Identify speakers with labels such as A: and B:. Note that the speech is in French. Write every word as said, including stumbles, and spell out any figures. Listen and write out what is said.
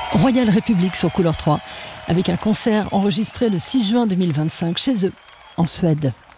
A: Royal République sur Couleur trois, avec un concert enregistré le six juin deux mille vingt-cinq chez eux, en Suède.